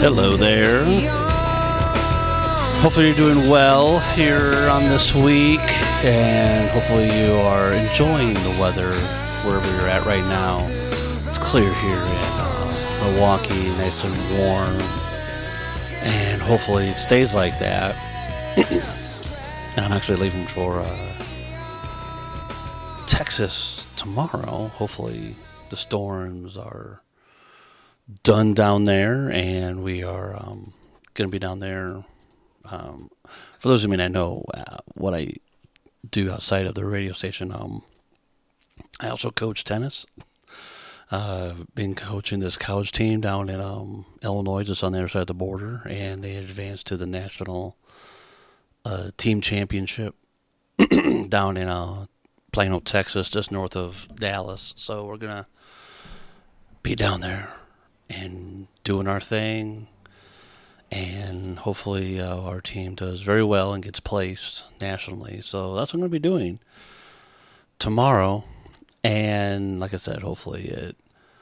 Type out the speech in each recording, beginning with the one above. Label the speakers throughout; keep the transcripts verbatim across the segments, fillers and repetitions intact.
Speaker 1: Hello there. Hopefully you're doing well here on this week, and hopefully you are enjoying the weather wherever you're at right now. It's clear here in uh, Milwaukee, nice and warm, and hopefully it stays like that. I'm actually leaving for uh, Texas tomorrow. Hopefully the storms are done down there, and we are um, going to be down there. Um, for those of you who may not know uh, what I do outside of the radio station, um, I also coach tennis. Uh, I've been coaching this college team down in um, Illinois, just on the other side of the border, and they advanced to the national uh, team championship down in uh, Plano, Texas, just north of Dallas. So we're going to be down there and doing our thing, and hopefully uh, our team does very well and gets placed nationally. So that's what I'm going to be doing tomorrow, and like I said, hopefully it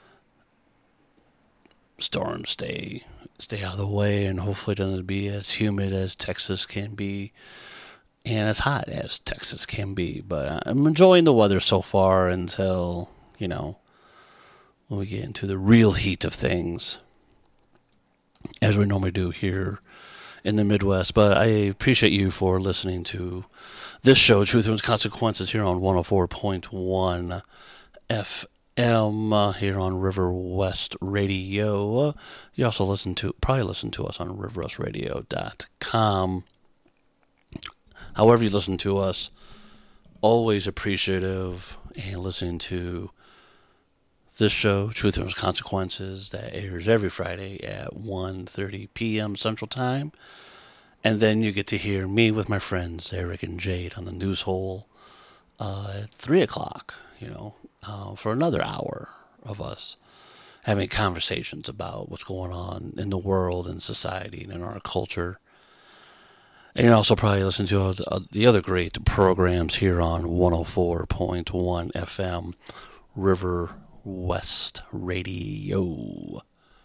Speaker 1: storms stay stay out of the way, and hopefully it doesn't be as humid as Texas can be and as hot as Texas can be. But I'm enjoying the weather so far until, you know, when we get into the real heat of things, as we normally do here in the Midwest. But I appreciate you for listening to this show, Truth and Consequences, here on one oh four point one F M, uh, here on River West Radio. You also listen to, probably listen to us on river west radio dot com. However you listen to us, always appreciative and listening to this show, Truth and Consequences, that airs every Friday at one thirty p.m. Central Time. And then you get to hear me with my friends, Eric and Jade, on the News Hole uh, at three o'clock, you know, uh, for another hour of us having conversations about what's going on in the world and society and in our culture. And you also probably listen to uh, the other great programs here on one oh four point one F M, River West Radio.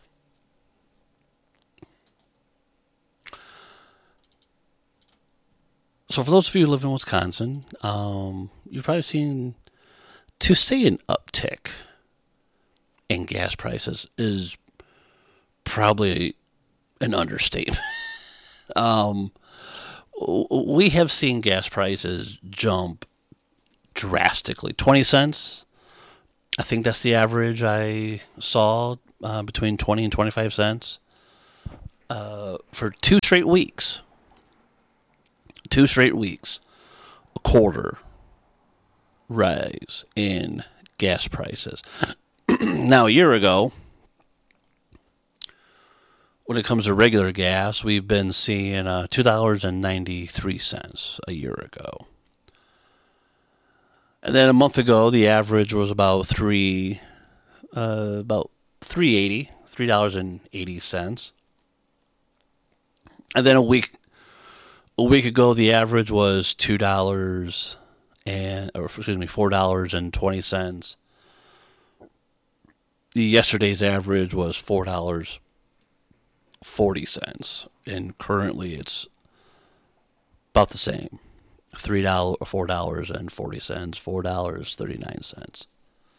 Speaker 1: So for those of you who live in Wisconsin, um, you've probably seen, to say an uptick in gas prices is probably an understatement. um, we have seen gas prices jump drastically. twenty cents. I think that's the average I saw, uh, between twenty and twenty-five cents uh, for two straight weeks. Two straight weeks. A quarter rise in gas prices. Now, a year ago, when it comes to regular gas, we've been seeing uh, two dollars and ninety-three cents a year ago. And then a month ago, the average was about three, uh, about three eighty, three dollars and eighty cents. And then a week, a week ago, the average was two dollars and, or excuse me, four dollars and twenty cents. The yesterday's average was four dollars and forty cents, and currently it's about the same. Three dollars, four dollars and forty cents, four dollars thirty nine cents.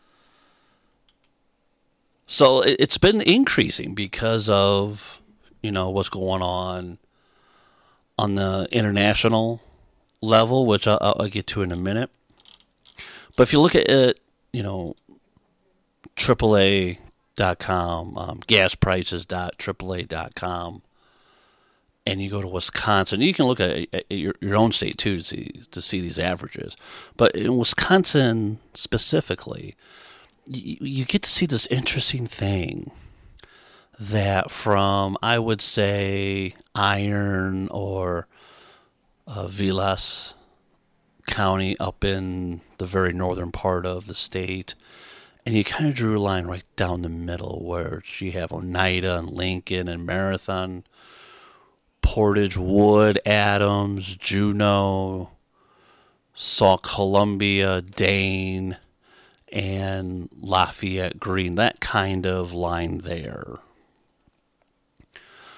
Speaker 1: So it's been increasing because of, you know, what's going on on the international level, which I'll, I'll get to in a minute. But if you look at it, you know, triple A dot com, um, gas prices dot triple A dot com. And you go to Wisconsin, you can look at, at your, your own state too to see to see these averages. But in Wisconsin specifically, you, you get to see this interesting thing that from, I would say, Iron or uh, Vilas County up in the very northern part of the state, and you kind of drew a line right down the middle where you have Oneida and Lincoln and Marathon, Portage, Wood, Adams, Juneau, Sauk, Columbia, Dane, and Lafayette Green, that kind of line there.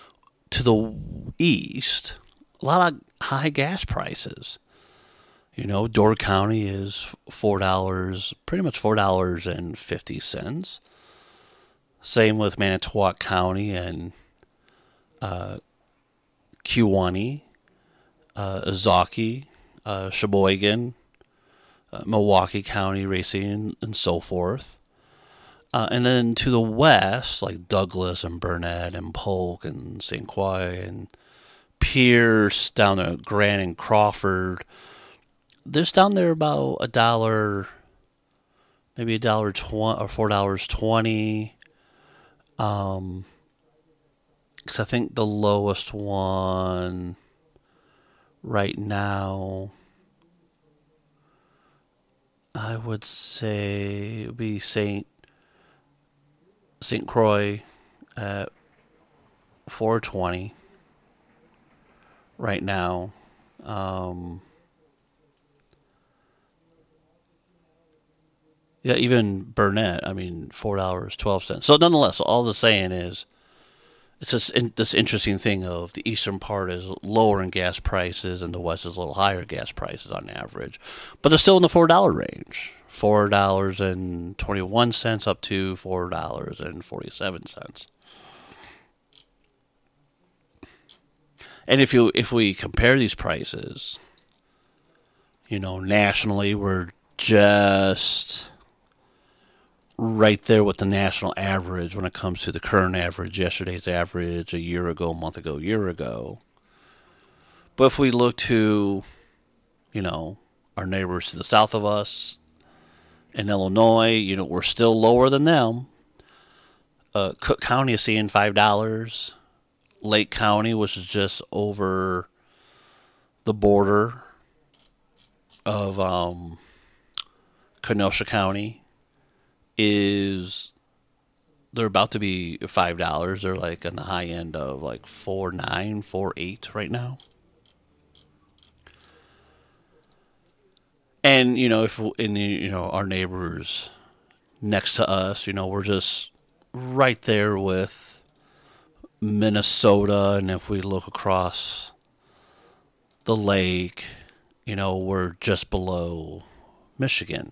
Speaker 1: to the east, a lot of high gas prices. You know, Door County is four dollars, pretty much four dollars and fifty cents. Same with Manitowoc County and uh, Kewaunee, uh, Zaki, uh, Sheboygan, uh, Milwaukee County Racine, and so forth. Uh, and then to the west, like Douglas and Burnett and Polk and Saint Croix and Pierce, down to Grant and Crawford, there's down there about a dollar, maybe a dollar twenty or four dollars twenty. Um, because I think the lowest one right now, I would say, would be Saint Saint Croix at four twenty right now. Um, yeah, even Burnett, I mean, four dollars twelve cents. So nonetheless, all the saying is, it's this, in, this interesting thing of the eastern part is lower in gas prices and the west is a little higher gas prices on average. But they're still in the four dollars range. four dollars and twenty-one cents up to four dollars and forty-seven cents. And if you if we compare these prices, you know, nationally, we're just right there with the national average when it comes to the current average, yesterday's average, a year ago, a month ago, a year ago. But if we look to, you know, our neighbors to the south of us in Illinois, you know, we're still lower than them. Uh, Cook County is seeing five dollars. Lake County, which is just over the border of um, Kenosha County, is they're about to be five dollars. They're like on the high end of like four nine, four eight right now. And you know, if in the, you know our neighbors next to us, you know, we're just right there with Minnesota, and if we look across the lake, you know, we're just below Michigan.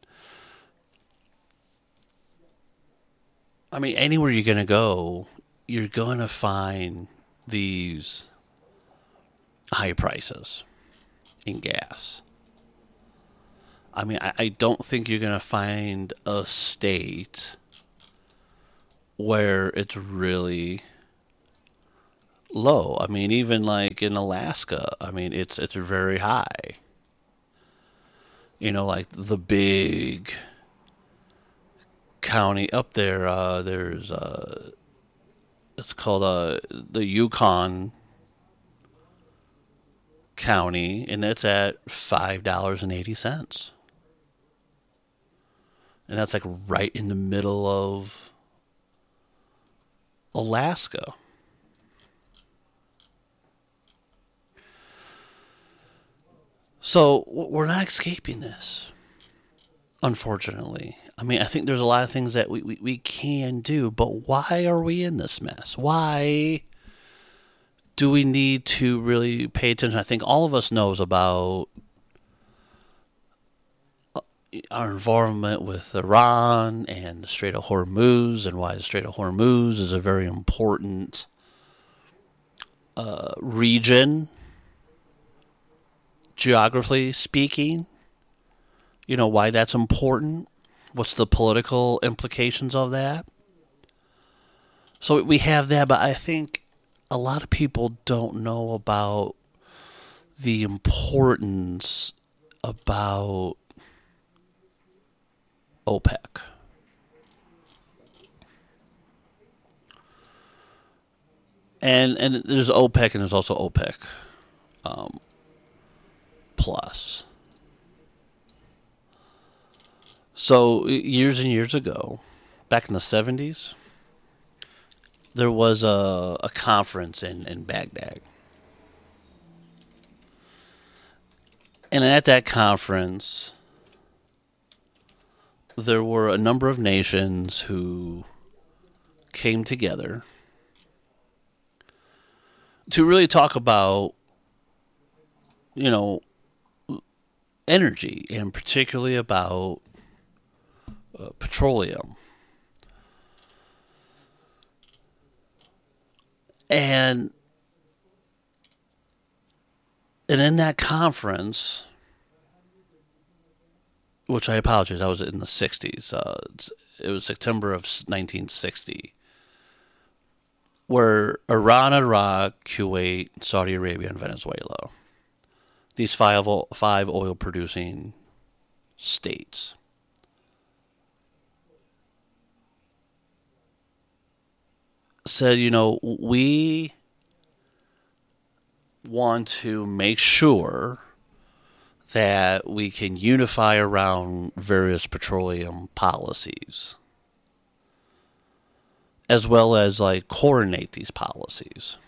Speaker 1: I mean, anywhere you're going to go, you're going to find these high prices in gas. I mean, I, I don't think you're going to find a state where it's really low. I mean, even like in Alaska, I mean, it's it's very high. You know, like the big county up there, uh, there's uh, it's called uh, the Yukon County, and it's at five dollars and eighty cents, and that's like right in the middle of Alaska. So we're not escaping this, unfortunately. I mean, I think there's a lot of things that we, we, we can do, but why are we in this mess? Why do we need to really pay attention? I think all of us knows about our involvement with Iran and the Strait of Hormuz, and why the Strait of Hormuz is a very important uh, region, geographically speaking. You know, why that's important. What's the political implications of that? So we have that, but I think a lot of people don't know about the importance about OPEC. And and there's OPEC and there's also OPEC um, Plus. So years and years ago, back in the seventies, there was a, a conference in, in Baghdad. And at that conference, there were a number of nations who came together to really talk about, you know, energy, and particularly about uh, petroleum. And and in that conference, which I apologize, I was in the sixties. Uh, it was September of nineteen sixty, where Iran, Iraq, Kuwait, Saudi Arabia, and Venezuela, these five five oil producing states, said, you know, we want to make sure that we can unify around various petroleum policies, as well as like coordinate these policies.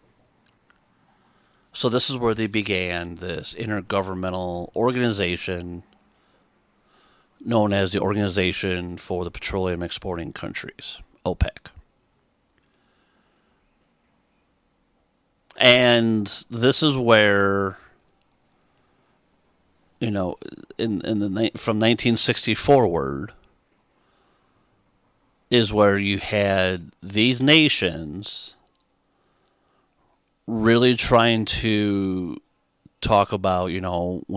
Speaker 1: So this is where they began this intergovernmental organization known as the Organization for the Petroleum Exporting Countries, OPEC. And this is where, you know, in in the from nineteen sixty forward, is where you had these nations really trying to talk about, you know,